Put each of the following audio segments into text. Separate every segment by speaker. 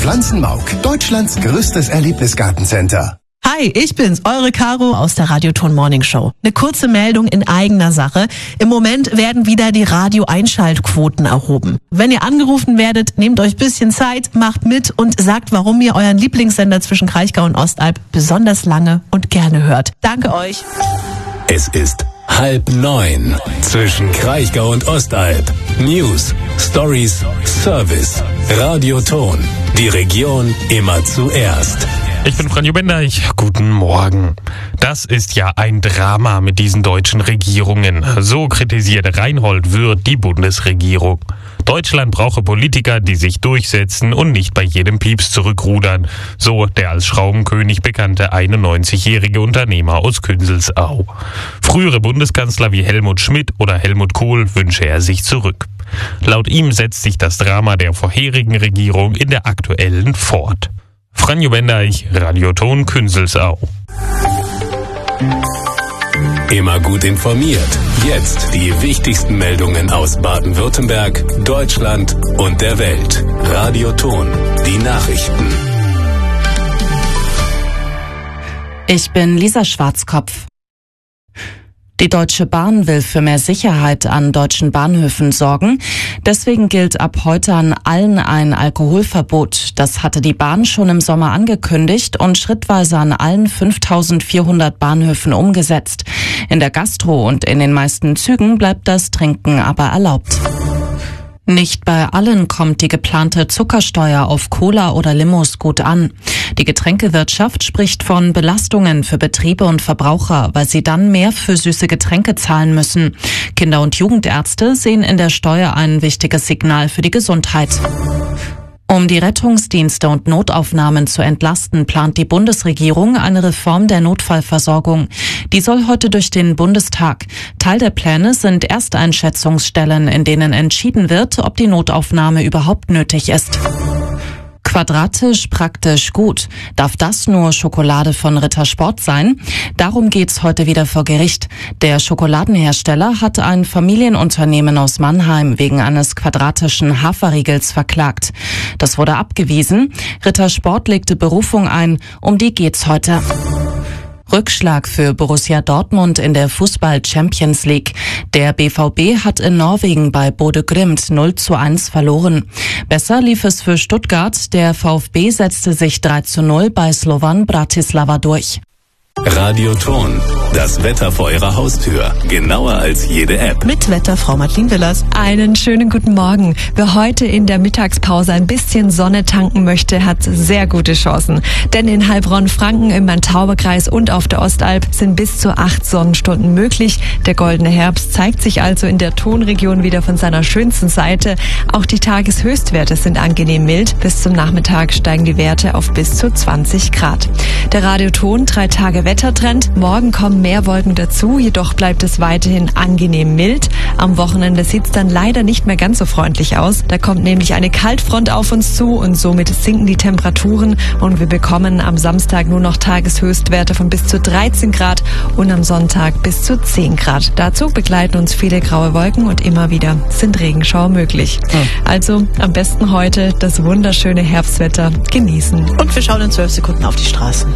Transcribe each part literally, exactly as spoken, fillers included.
Speaker 1: Pflanzenmauk, Deutschlands größtes Erlebnisgartencenter.
Speaker 2: Hi, ich bin's, eure Caro aus der Radioton Morning Show. Eine kurze Meldung in eigener Sache. Im Moment werden wieder die Radio-Einschaltquoten erhoben. Wenn ihr angerufen werdet, nehmt euch ein bisschen Zeit, macht mit und sagt, warum ihr euren Lieblingssender zwischen Kraichgau und Ostalb besonders lange und gerne hört. Danke euch.
Speaker 3: Es ist halb neun zwischen Kraichgau und Ostalb. News, Stories, Service, Radioton. Die Region immer zuerst.
Speaker 4: Ich bin Franjo Bender, ich, guten Morgen. Das ist ja ein Drama mit diesen deutschen Regierungen. So kritisiert Reinhold Würth die Bundesregierung. Deutschland brauche Politiker, die sich durchsetzen und nicht bei jedem Pieps zurückrudern. So der als Schraubenkönig bekannte einundneunzigjährige Unternehmer aus Künzelsau. Frühere Bundeskanzler wie Helmut Schmidt oder Helmut Kohl wünsche er sich zurück. Laut ihm setzt sich das Drama der vorherigen Regierung in der aktuellen fort. Franjo Bendeich, Radioton Künzelsau.
Speaker 3: Immer gut informiert. Jetzt die wichtigsten Meldungen aus Baden-Württemberg, Deutschland und der Welt. Radioton, die Nachrichten.
Speaker 5: Ich bin Lisa Schwarzkopf. Die Deutsche Bahn will für mehr Sicherheit an deutschen Bahnhöfen sorgen. Deswegen gilt ab heute an allen ein Alkoholverbot. Das hatte die Bahn schon im Sommer angekündigt und schrittweise an allen fünftausendvierhundert Bahnhöfen umgesetzt. In der Gastro und in den meisten Zügen bleibt das Trinken aber erlaubt. Nicht bei allen kommt die geplante Zuckersteuer auf Cola oder Limos gut an. Die Getränkewirtschaft spricht von Belastungen für Betriebe und Verbraucher, weil sie dann mehr für süße Getränke zahlen müssen. Kinder- und Jugendärzte sehen in der Steuer ein wichtiges Signal für die Gesundheit. Um die Rettungsdienste und Notaufnahmen zu entlasten, plant die Bundesregierung eine Reform der Notfallversorgung. Die soll heute durch den Bundestag. Teil der Pläne sind Ersteinschätzungsstellen, in denen entschieden wird, ob die Notaufnahme überhaupt nötig ist. Quadratisch, praktisch, gut. Darf das nur Schokolade von Rittersport sein? Darum geht's heute wieder vor Gericht. Der Schokoladenhersteller hat ein Familienunternehmen aus Mannheim wegen eines quadratischen Haferriegels verklagt. Das wurde abgewiesen. Rittersport legte Berufung ein. Um die geht's heute. Rückschlag für Borussia Dortmund in der Fußball-Champions League. Der B V B hat in Norwegen bei Bodø Glimt null zu eins verloren. Besser lief es für Stuttgart. Der VfB setzte sich drei zu null bei Slovan Bratislava durch.
Speaker 3: Radioton, das Wetter vor Ihrer Haustür, genauer als jede App.
Speaker 2: Mit Wetterfrau Martin Willers.
Speaker 6: Einen schönen guten Morgen. Wer heute in der Mittagspause ein bisschen Sonne tanken möchte, hat sehr gute Chancen. Denn in Heilbronn-Franken, im Main-Tauber-Kreis und auf der Ostalb sind bis zu acht Sonnenstunden möglich. Der goldene Herbst zeigt sich also in der Tonregion wieder von seiner schönsten Seite. Auch die Tageshöchstwerte sind angenehm mild. Bis zum Nachmittag steigen die Werte auf bis zu zwanzig Grad. Der Radioton, drei Tage Wettertrend. Morgen kommen mehr Wolken dazu, jedoch bleibt es weiterhin angenehm mild. Am Wochenende sieht es dann leider nicht mehr ganz so freundlich aus. Da kommt nämlich eine Kaltfront auf uns zu und somit sinken die Temperaturen und wir bekommen am Samstag nur noch Tageshöchstwerte von bis zu dreizehn Grad und am Sonntag bis zu zehn Grad. Dazu begleiten uns viele graue Wolken und immer wieder sind Regenschauer möglich. Also am besten heute das wunderschöne Herbstwetter genießen.
Speaker 2: Und wir schauen in zwölf Sekunden auf die Straßen.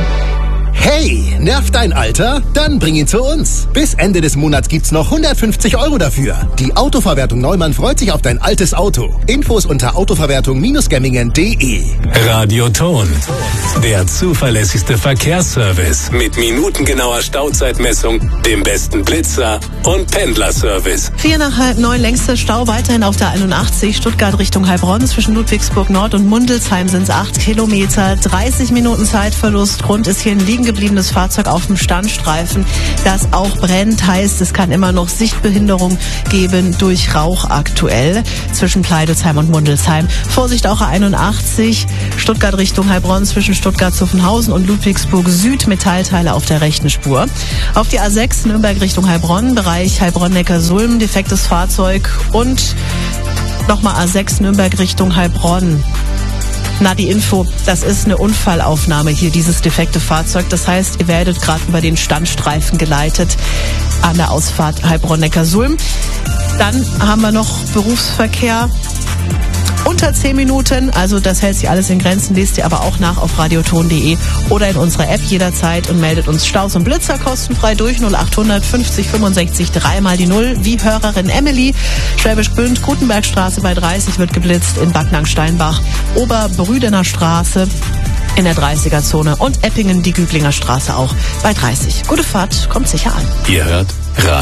Speaker 1: Hey, nervt dein Alter? Dann bring ihn zu uns. Bis Ende des Monats gibt's noch hundertfünfzig Euro dafür. Die Autoverwertung Neumann freut sich auf dein altes Auto. Infos unter autoverwertung Gemmingen punkt de.
Speaker 3: Radioton, der zuverlässigste Verkehrsservice mit minutengenauer Stauzeitmessung, dem besten Blitzer und Pendlerservice.
Speaker 2: Vier nach halb neun, längster Stau weiterhin auf der einundachtzig, Stuttgart Richtung Heilbronn. Zwischen Ludwigsburg Nord und Mundelsheim sind es acht Kilometer, dreißig Minuten Zeitverlust. Grund ist hier ein liegen gebliebenes Fahrzeug auf dem Standstreifen, das auch brennt, heißt, es kann immer noch Sichtbehinderung geben durch Rauch aktuell zwischen Pleidelsheim und Mundelsheim. Vorsicht auch A einundachtzig, Stuttgart Richtung Heilbronn zwischen Stuttgart-Zuffenhausen und Ludwigsburg Süd, Metallteile auf der rechten Spur. Auf die A sechs Nürnberg Richtung Heilbronn, Bereich Heilbronn-Neckarsulm, defektes Fahrzeug und nochmal A sechs Nürnberg Richtung Heilbronn. Na, die Info, das ist eine Unfallaufnahme hier, dieses defekte Fahrzeug. Das heißt, ihr werdet gerade über den Standstreifen geleitet an der Ausfahrt Heilbronn-Neckarsulm. Dann haben wir noch Berufsverkehr unter zehn Minuten. Also das hält sich alles in Grenzen, lest ihr aber auch nach auf radioton punkt de oder in unserer App jederzeit und meldet uns Staus und Blitzer kostenfrei durch null achthundert fünfzig fünfundsechzig dreimal die Null. Wie Hörerin Emily, Schwäbisch Gmünd, Gutenbergstraße bei dreißig wird geblitzt, in Backnang-Steinbach, Oberbrüdener Straße in der dreißiger-Zone und Eppingen, die Güglinger Straße auch bei dreißig. Gute Fahrt, kommt sicher an.
Speaker 3: Ihr hört Radio